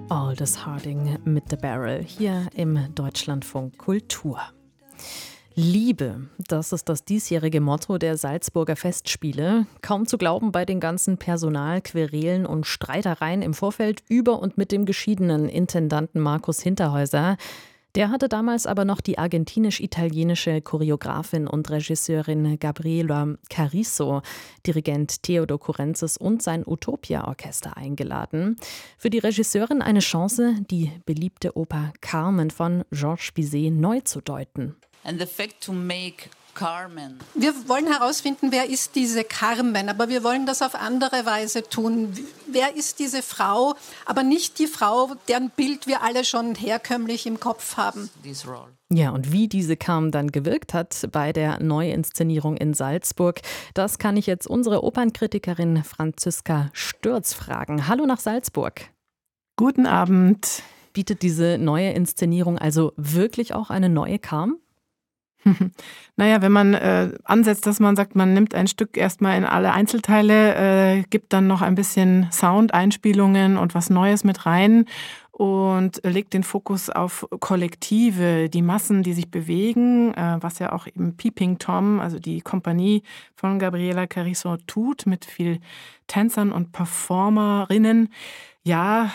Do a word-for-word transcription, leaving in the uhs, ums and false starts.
Aldous Harding mit The Barrel hier im Deutschlandfunk Kultur. Liebe, das ist das diesjährige Motto der Salzburger Festspiele. Kaum zu glauben bei den ganzen Personalquerelen und Streitereien im Vorfeld über und mit dem geschiedenen Intendanten Markus Hinterhäuser. Der hatte damals aber noch die argentinisch-italienische Choreografin und Regisseurin Gabriela Carrizo, Dirigent Theodor Kurenzis und sein Utopia-Orchester eingeladen. Für die Regisseurin eine Chance, die beliebte Oper Carmen von Georges Bizet neu zu deuten. And the fact to make Carmen. Wir wollen herausfinden, wer ist diese Carmen, aber wir wollen das auf andere Weise tun. Wer ist diese Frau, aber nicht die Frau, deren Bild wir alle schon herkömmlich im Kopf haben. This role. Ja, und wie diese Carmen dann gewirkt hat bei der Neuinszenierung in Salzburg, das kann ich jetzt unsere Opernkritikerin Franziska Stürz fragen. Hallo nach Salzburg. Guten Abend. Bietet diese neue Inszenierung also wirklich auch eine neue Carmen? Naja, wenn man äh, ansetzt, dass man sagt, man nimmt ein Stück erstmal in alle Einzelteile, äh, gibt dann noch ein bisschen Sound, Einspielungen und was Neues mit rein und legt den Fokus auf Kollektive, die Massen, die sich bewegen, äh, was ja auch eben Peeping Tom, also die Kompanie von Gabriela Carrizo tut, mit viel Tänzern und Performerinnen. Ja,